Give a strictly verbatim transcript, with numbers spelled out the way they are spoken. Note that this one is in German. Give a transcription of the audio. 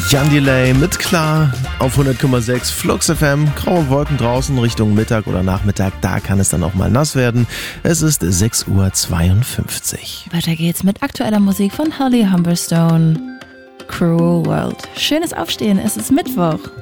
Jan Delay mit Klar auf hundert Komma sechs Flux F M. Graue Wolken draußen Richtung Mittag oder Nachmittag, da kann es dann auch mal nass werden. Es ist sechs Uhr zweiundfünfzig. Weiter geht's mit aktueller Musik von Holly Humberstone. Cruel World. Schönes Aufstehen, es ist Mittwoch.